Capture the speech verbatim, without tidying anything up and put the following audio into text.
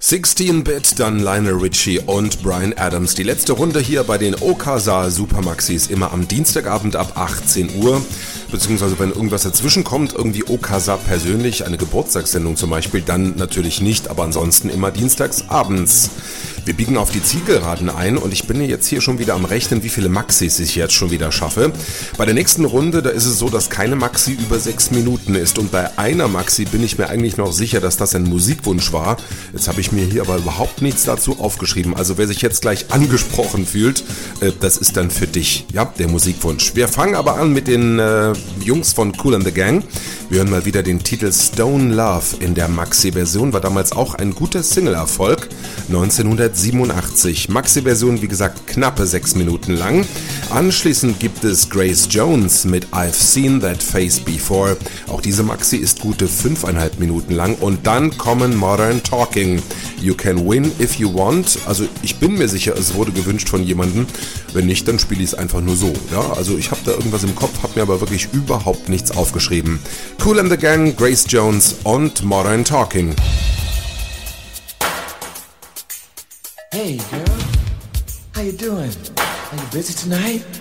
sechzehn-Bit, dann Lionel Richie und Bryan Adams. Die letzte Runde hier bei den Okasa Supermaxis, immer am Dienstagabend ab achtzehn Uhr. Beziehungsweise wenn irgendwas dazwischen kommt, irgendwie Okasa persönlich, eine Geburtstagssendung zum Beispiel, dann natürlich nicht, aber ansonsten immer dienstags abends. Wir biegen auf die Zielgeraden ein und ich bin jetzt hier schon wieder am Rechnen, wie viele Maxis ich jetzt schon wieder schaffe. Bei der nächsten Runde, da ist es so, dass keine Maxi über sechs Minuten ist und bei einer Maxi bin ich mir eigentlich noch sicher, dass das ein Musikwunsch war. Jetzt habe ich mir hier aber überhaupt nichts dazu aufgeschrieben. Also wer sich jetzt gleich angesprochen fühlt, äh, das ist dann für dich, ja, der Musikwunsch. Wir fangen aber an mit den äh, Jungs von Kool and the Gang. Wir hören mal wieder den Titel Stone Love in der Maxi-Version, war damals auch ein guter Single-Erfolg, neunzehnhundertsiebenundachtzig. Maxi-Version, wie gesagt, knappe sechs Minuten lang. Anschließend gibt es Grace Jones mit I've Seen That Face Before. Auch diese Maxi ist gute fünfeinhalb Minuten lang. Und dann kommen Modern Talking. You can win if you want. Also ich bin mir sicher, es wurde gewünscht von jemandem. Wenn nicht, dann spiele ich es einfach nur so. Ja, also ich habe da irgendwas im Kopf, habe mir aber wirklich überhaupt nichts aufgeschrieben. Kool and the Gang, Grace Jones und Modern Talking. Hey girl, how you doing? Are you busy tonight?